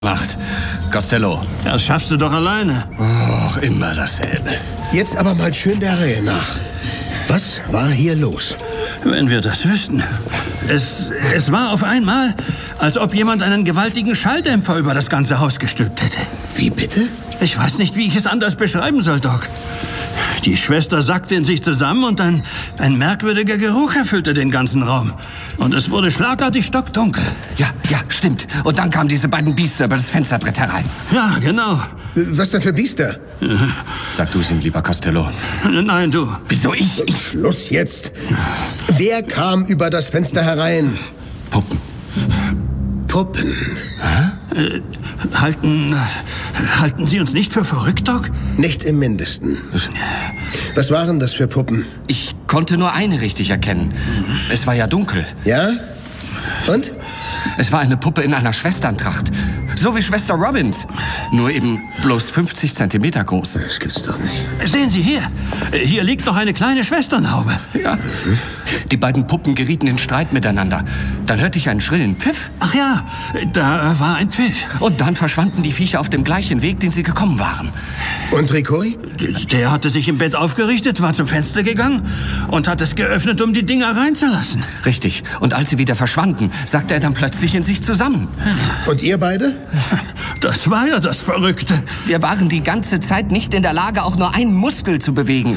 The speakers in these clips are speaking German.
Macht. Costello. Das schaffst du doch alleine. Och, immer dasselbe. Jetzt aber mal schön der Reihe nach. Was war hier los? Wenn wir das wüssten. Es war auf einmal, als ob jemand einen gewaltigen Schalldämpfer über das ganze Haus gestülpt hätte. Wie bitte? Ich weiß nicht, wie ich es anders beschreiben soll, Doc. Die Schwester sackte in sich zusammen und ein merkwürdiger Geruch erfüllte den ganzen Raum. Und es wurde schlagartig stockdunkel. Ja, stimmt. Und dann kamen diese beiden Biester über das Fensterbrett herein. Ja, genau. Was denn für Biester? Sag du es ihm, lieber Costello. Nein, du. Wieso ich? Schluss jetzt. Wer kam über das Fenster herein? Puppen. Puppen. Halten Sie uns nicht für verrückt, Doc? Nicht im Mindesten. Was waren das für Puppen? Ich konnte nur eine richtig erkennen. Es war ja dunkel. Ja? Und? Es war eine Puppe in einer Schwesterntracht. So wie Schwester Robbins. Nur eben bloß 50 Zentimeter groß. Das gibt's doch nicht. Sehen Sie hier. Hier liegt noch eine kleine Schwesternhaube. Ja. Die beiden Puppen gerieten in Streit miteinander. Dann hörte ich einen schrillen Pfiff. Ach ja, da war ein Pfiff. Und dann verschwanden die Viecher auf dem gleichen Weg, den sie gekommen waren. Und Ricoy? Der hatte sich im Bett aufgerichtet, war zum Fenster gegangen und hat es geöffnet, um die Dinger reinzulassen. Richtig. Und als sie wieder verschwanden, sagte er dann plötzlich in sich zusammen. Und ihr beide? Das war ja das Verrückte. Wir waren die ganze Zeit nicht in der Lage, auch nur einen Muskel zu bewegen.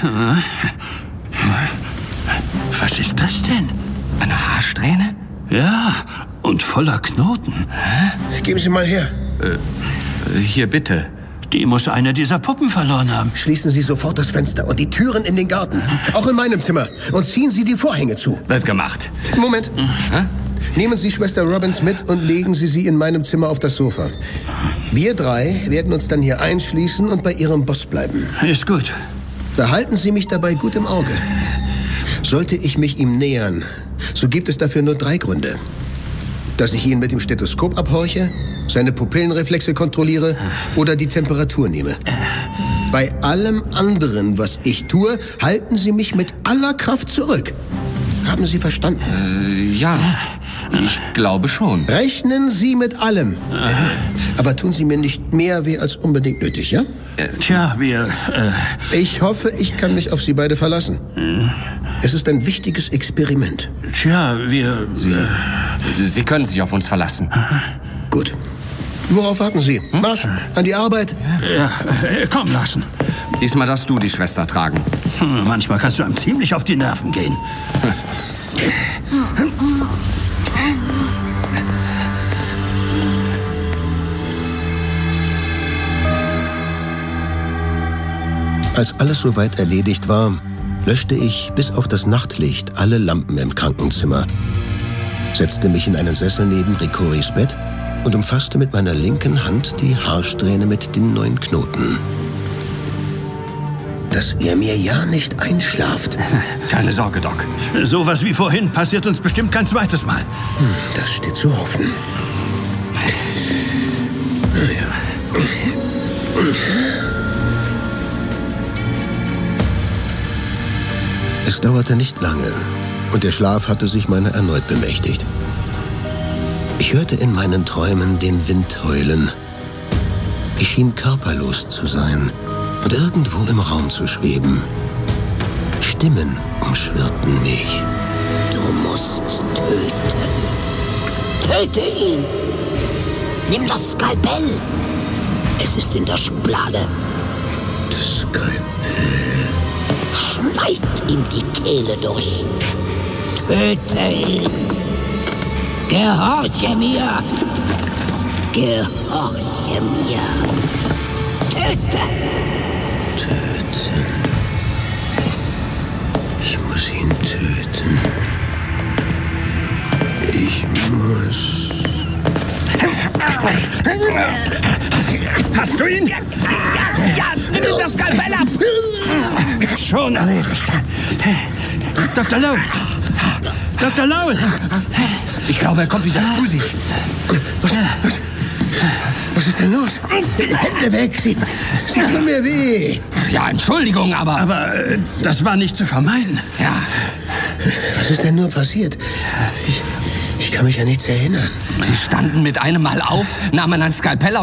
Was ist das denn? Eine Haarsträhne? Ja, und voller Knoten. Geben Sie mal her. Hier bitte. Die muss eine dieser Puppen verloren haben. Schließen Sie sofort das Fenster und die Türen in den Garten. Auch in meinem Zimmer. Und ziehen Sie die Vorhänge zu. Wird gemacht. Moment. Nehmen Sie Schwester Robbins mit und legen Sie sie in meinem Zimmer auf das Sofa. Wir drei werden uns dann hier einschließen und bei Ihrem Boss bleiben. Ist gut. Behalten Sie mich dabei gut im Auge. Sollte ich mich ihm nähern, so gibt es dafür nur 3 Gründe. Dass ich ihn mit dem Stethoskop abhorche, seine Pupillenreflexe kontrolliere oder die Temperatur nehme. Bei allem anderen, was ich tue, halten Sie mich mit aller Kraft zurück. Haben Sie verstanden? Ja, ich glaube schon. Rechnen Sie mit allem. Aber tun Sie mir nicht mehr weh als unbedingt nötig, ja? Tja, Ich hoffe, ich kann mich auf Sie beide verlassen. Es ist ein wichtiges Experiment. Sie können sich auf uns verlassen. Gut. Worauf warten Sie? Marsch, an die Arbeit. Ja, komm, lassen. Diesmal darfst du die Schwester tragen. Manchmal kannst du einem ziemlich auf die Nerven gehen. Als alles soweit erledigt war, löschte ich bis auf das Nachtlicht alle Lampen im Krankenzimmer, setzte mich in einen Sessel neben Ricorys Bett und umfasste mit meiner linken Hand die Haarsträhne mit den 9 Knoten. Dass ihr mir ja nicht einschlaft. Keine Sorge, Doc. Sowas wie vorhin passiert uns bestimmt kein zweites Mal. Das steht zu hoffen. Es dauerte nicht lange und der Schlaf hatte sich meiner erneut bemächtigt. Ich hörte in meinen Träumen den Wind heulen. Ich schien körperlos zu sein und irgendwo im Raum zu schweben. Stimmen umschwirrten mich. Du musst töten. Töte ihn. Nimm das Skalpell. Es ist in der Schublade. Das Skalpell. Schneid ihm die Kehle durch. Töte ihn. Gehorche mir. Gehorche mir. Töte. Töten. Ich muss ihn töten. Ich muss... Hast du ihn? Ja, nimm ihm das Skalpell ab. Schon erledigt. Dr. Lowell! Dr. Lowell! Ich glaube, er kommt wieder zu sich. Was ist denn los? Hände weg! Sie tun mir weh! Ja, Entschuldigung, Aber das war nicht zu vermeiden. Ja. Was ist denn nur passiert? Ich kann mich an nichts erinnern. Sie standen mit einem Mal auf, nahmen ein Skalpell